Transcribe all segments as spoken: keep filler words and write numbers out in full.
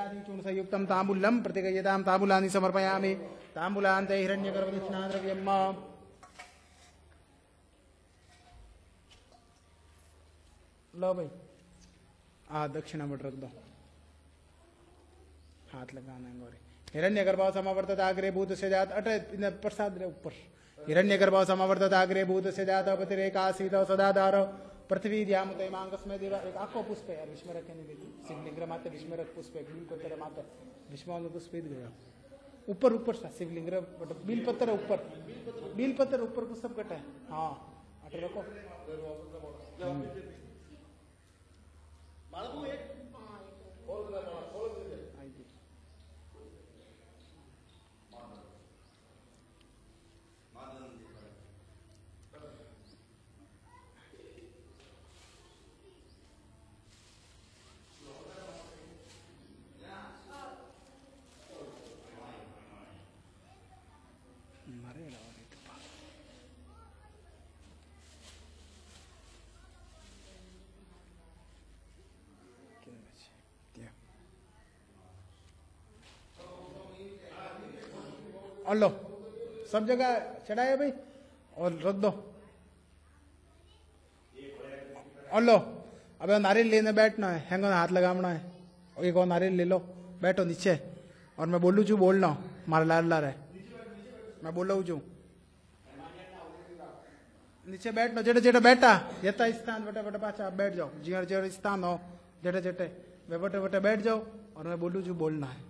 घृतादि चूर्ण संयुक्तम तांबूलम प्रतिगयताम तांबूलानि समर्पयामि तांबूलान्ते हिरण्यगर्भ दक्षिणाद्रव्यम। लो भाई आ दक्षिणा बट रख दो, हाथ लगाना है गौरी। हिरण्य गर्भाव समावर्तत आग्रे भूत से जात अटे प्रसाद रे ऊपर। हिरण्य गर्भाव समावर्तत आग्रे भूत से जात अपतिरेकासीत सदाधार पृथ्वी ध्यामते मांगस्मय देवा। एक आखो पुष्प है विस्मरक के नहीं शिवलिंग माते विस्मरक पुष्प एक बिल पत्थर माते विस्मरण पुष्प गया ऊपर ऊपर सा शिवलिंग बिल पत्थर ऊपर बिल पत्थर ऊपर पुष्प कटा है। हाँ अटे रखो और लो सब जगह चढ़ाए भाई और रख दो और लो। अब नारियल लेने बैठना है, हैंगो हाथ लगाना है और एक और नारियल ले लो, बैठो नीचे और मैं बोलू छू बोलना मारा लार लार है मैं बोल रहा हूँ नीचे बैठना जेटे जेटे बैठा यथा स्थान बटे बटे पाचा आप बैठ जाओ जी जेटे स्थान हो जेटे जेटे वे बटे बटे बैठ जाओ और मैं बोलू छू बोलना है।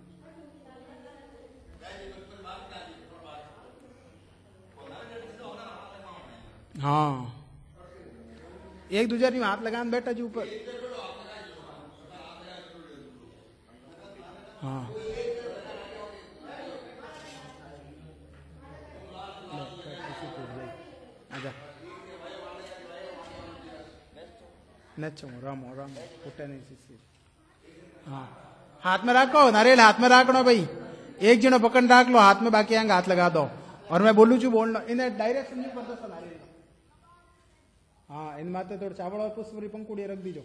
हाँ एक दूसरे में हाथ लगाने बैठा जी ऊपर। हाँ आजा नचो रामो रामो फुटे नहीं सी। हाँ हाथ में रखो नारियल हाथ में रखना भाई, एक जनो पकड़ रख लो हाथ में, बाकी आंग हाथ लगा दो और मैं बोलू छू बोलना इन्हें डायरेक्शन नहीं करता नारियल। हाँ इन माते थोड़ा चावल और पुष्परी पंकुड़ी रख दीजो।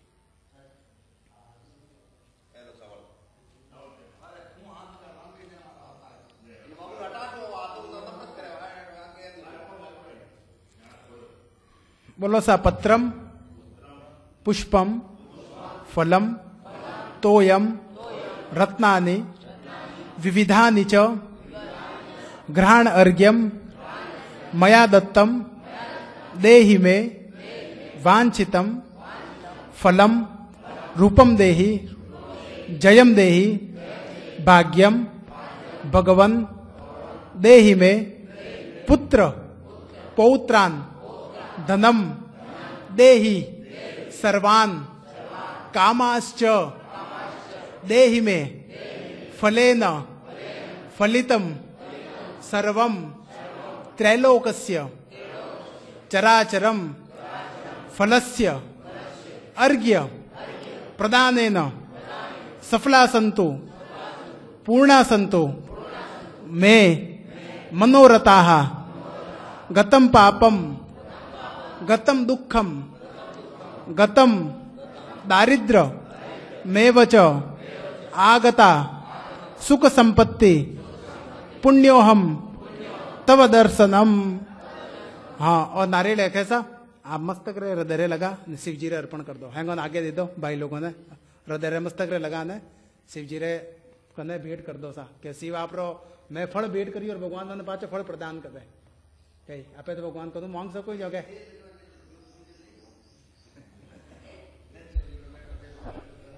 बोलो सा पत्रम पुष्पम फलम तोयम रत्नानि विविधानि च ग्रहण अर्घ्यम मया दत्तम देहि में वांछितम फलम रूपम देहि जयम देहि भाग्यम भगवन देहि में पुत्र पौत्रान धनम देहि सर्वान कामाश्च देहि में फलेन फलितम सर्वम त्रैलोकस्य चराचरम फलस्य अर्घ्य प्रदानेन सफला संतो पूर्णा संतो मे मनोरथाः गतम पापम गतम दुखम गतम दारिद्र मेव च आगता सुख संपत्ति पुण्योहम तव दर्शनम। हाँ और नारियल है कैसा आप मस्तक रे हृदय लगा शिव जी रे अर्पण कर दो, हैंगो आगे दे दो भाई लोगों ने हृदय रे मस्तक रे लगाने शिव जी रे कने भेंट कर दो सा के शिव आप रो मैं फल भेंट करी और भगवान ने पाचे फल प्रदान कर दे। आपे तो भगवान को तो मांग सको जगह